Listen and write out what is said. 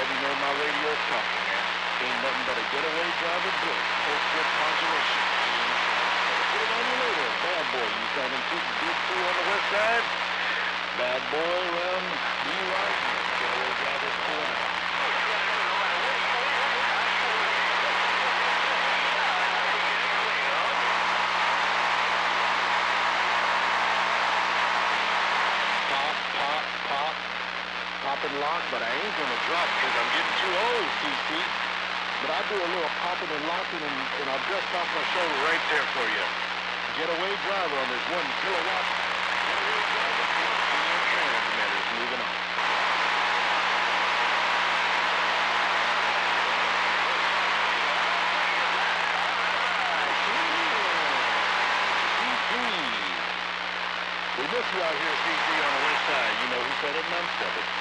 let you know my radio's talking, man. Ain't nothing but a getaway driver blitz. Oakwood Conservation. Put it on you later. Bad boy, you sounding too big too on the west side? Bad boy around B right. Getaway drivers pulling out. Pop and lock, but I ain't gonna drop because I'm getting too old, CC. But I'll do a little popping and locking and I'll dust off my shoulder right there for you. Getaway driver on this 1 kilowatt. Getaway driver, transmitters moving on. We miss you out here, CC, on the west side. You know who said it? None of it.